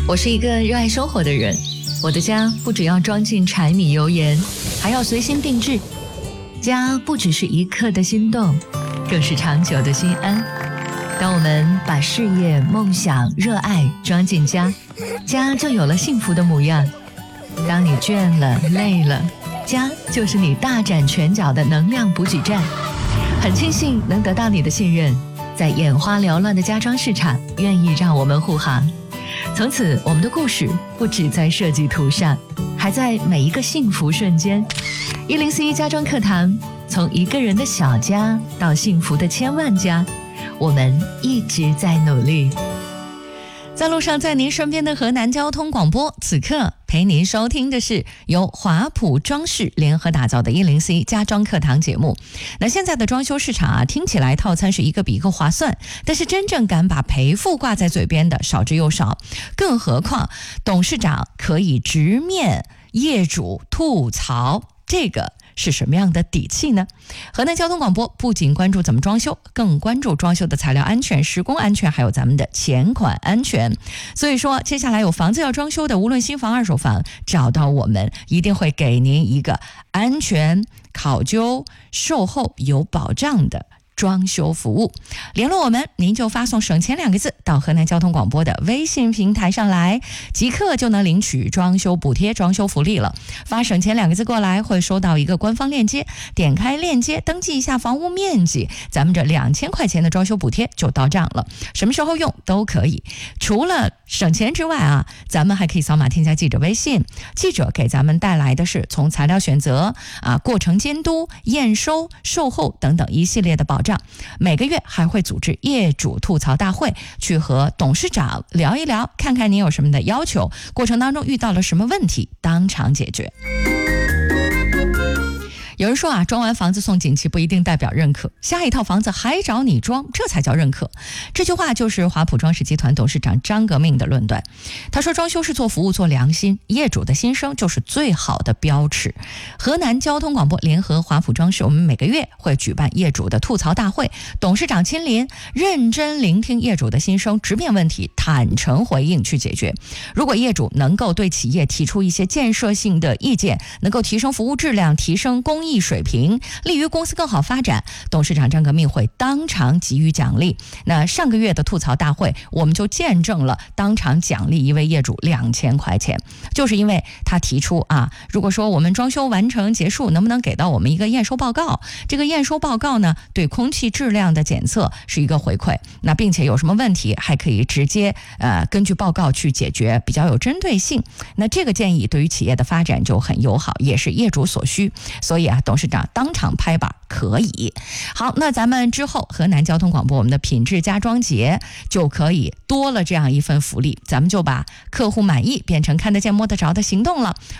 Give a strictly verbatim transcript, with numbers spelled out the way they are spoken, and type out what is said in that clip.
我是一个热爱生活的人，我的家不只要装进柴米油盐，还要随心定制。家不只是一刻的心动，更是长久的心安。当我们把事业、梦想、热爱装进家，家就有了幸福的模样。当你倦了、累了，家就是你大展拳脚的能量补给站。很庆幸能得到你的信任，在眼花缭乱的家装市场，愿意让我们护航。从此，我们的故事不只在设计图上，还在每一个幸福瞬间。一零四一家装课堂，从一个人的小家到幸福的千万家，我们一直在努力。在路上，在您身边的河南交通广播，此刻陪您收听的是由华普装饰联合打造的一零四一家装课堂节目。那现在的装修市场啊，听起来套餐是一个比一个划算，但是真正敢把赔付挂在嘴边的少之又少。更何况董事长可以直面业主吐槽，这个是什么样的底气呢？河南交通广播不仅关注怎么装修，更关注装修的材料安全、施工安全，还有咱们的钱款安全。所以说，接下来有房子要装修的，无论新房、二手房，找到我们，一定会给您一个安全、考究、售后有保障的装修服务。联络我们，您就发送省钱两个字到河南交通广播的微信平台上来，即刻就能领取装修补贴、装修福利了。发省钱两个字过来，会收到一个官方链接，点开链接登记一下房屋面积，咱们这两千块钱的装修补贴就到账了。什么时候用都可以。除了省钱之外啊，咱们还可以扫码添加记者微信，记者给咱们带来的是从材料选择啊、过程监督、验收、售后等等一系列的保障。每个月还会组织业主吐槽大会，去和董事长聊一聊，看看您有什么的要求，过程当中遇到了什么问题，当场解决。有人说啊，装完房子送锦旗不一定代表认可，下一套房子还找你装，这才叫认可。这句话就是华普装饰集团董事长张革命的论断。他说，装修是做服务、做良心，业主的心声就是最好的标尺。河南交通广播联合华普装饰，我们每个月会举办业主的吐槽大会，董事长亲临，认真聆听业主的心声，直面问题，坦诚回应去解决。如果业主能够对企业提出一些建设性的意见，能够提升服务质量，提升公益水平，利于公司更好发展，董事长张革命会当场给予奖励。那上个月的吐槽大会，我们就见证了当场奖励一位业主两千块钱，就是因为他提出啊，如果说我们装修完成结束，能不能给到我们一个验收报告？这个验收报告呢，对空气质量的检测是一个回馈，那并且有什么问题还可以直接呃根据报告去解决，比较有针对性。那这个建议对于企业的发展就很友好，也是业主所需。所以啊，董事长当场拍板可以。好，那咱们之后河南交通广播我们的品质家装节就可以多了这样一份福利，咱们就把客户满意变成看得见摸得着的行动了。